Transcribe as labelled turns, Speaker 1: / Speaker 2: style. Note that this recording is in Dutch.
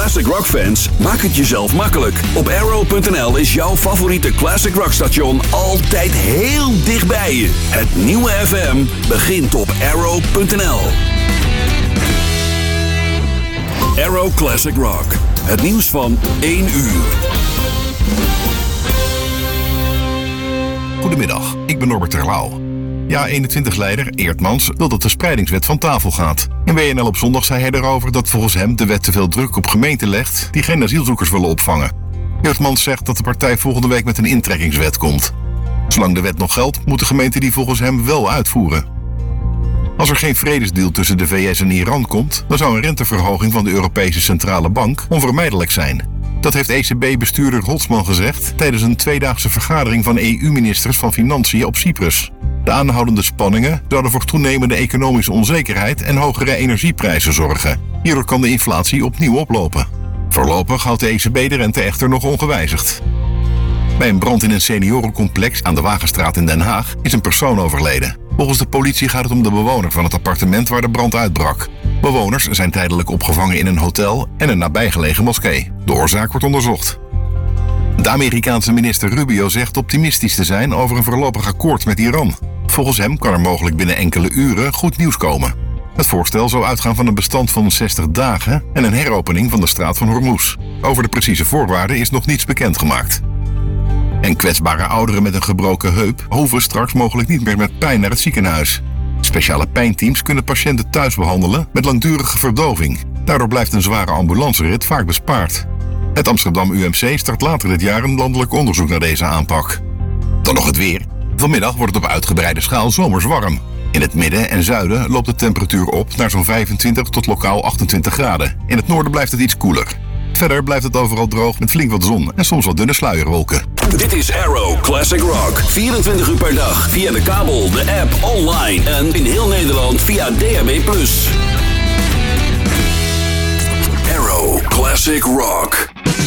Speaker 1: classic rock fans, maak het jezelf makkelijk. Op Arrow.nl is jouw favoriete classic rock station altijd heel dichtbij je. Het nieuwe FM begint op Arrow.nl. Arrow Classic Rock. Het nieuws van 1 uur.
Speaker 2: Goedemiddag, ik ben Norbert Terlouw. Ja21-leider Eertmans wil dat de spreidingswet van tafel gaat. In WNL op zondag zei hij erover dat volgens hem de wet te veel druk op gemeenten legt die geen asielzoekers willen opvangen. Eertmans zegt dat de partij volgende week met een intrekkingswet komt. Zolang de wet nog geldt, moet de gemeente die volgens hem wel uitvoeren. Als er geen vredesdeal tussen de VS en Iran komt, dan zou een renteverhoging van de Europese Centrale Bank onvermijdelijk zijn. Dat heeft ECB-bestuurder Holtzman gezegd tijdens een tweedaagse vergadering van EU-ministers van Financiën op Cyprus. De aanhoudende spanningen zouden voor toenemende economische onzekerheid en hogere energieprijzen zorgen. Hierdoor kan de inflatie opnieuw oplopen. Voorlopig houdt de ECB de rente echter nog ongewijzigd. Bij een brand in een seniorencomplex aan de Wagenstraat in Den Haag is een persoon overleden. Volgens de politie gaat het om de bewoner van het appartement waar de brand uitbrak. Bewoners zijn tijdelijk opgevangen in een hotel en een nabijgelegen moskee. De oorzaak wordt onderzocht. De Amerikaanse minister Rubio zegt optimistisch te zijn over een voorlopig akkoord met Iran. Volgens hem kan er mogelijk binnen enkele uren goed nieuws komen. Het voorstel zou uitgaan van een bestand van 60 dagen en een heropening van de straat van Hormuz. Over de precieze voorwaarden is nog niets bekendgemaakt. En kwetsbare ouderen met een gebroken heup hoeven straks mogelijk niet meer met pijn naar het ziekenhuis. Speciale pijnteams kunnen patiënten thuis behandelen met langdurige verdoving. Daardoor blijft een zware ambulancerit vaak bespaard. Het Amsterdam UMC start later dit jaar een landelijk onderzoek naar deze aanpak. Dan nog het weer. Vanmiddag wordt het op uitgebreide schaal zomers warm. In het midden en zuiden loopt de temperatuur op naar zo'n 25 tot lokaal 28 graden. In het noorden blijft het iets koeler. Verder blijft het overal droog met flink wat zon en soms wat dunne sluierwolken.
Speaker 1: Dit is Arrow Classic Rock. 24 uur per dag via de kabel, de app, online en in heel Nederland via DAB+. Arrow Classic Rock.